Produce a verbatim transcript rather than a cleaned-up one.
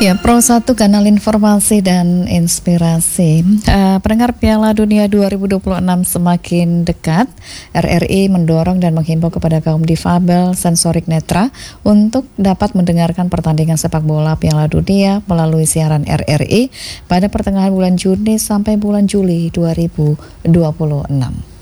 Ya, Pro satu kanal informasi dan inspirasi. Uh, pendengar Piala Dunia dua ribu dua puluh enam semakin dekat. R R I mendorong dan menghimbau kepada kaum difabel sensorik netra untuk dapat mendengarkan pertandingan sepak bola Piala Dunia melalui siaran R R I pada pertengahan bulan Juni sampai bulan Juli dua ribu dua puluh enam.